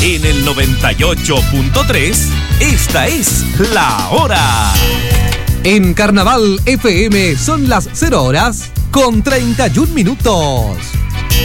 En el 98.3, esta es La Hora. En Carnaval FM son las 0 horas con 31 minutos.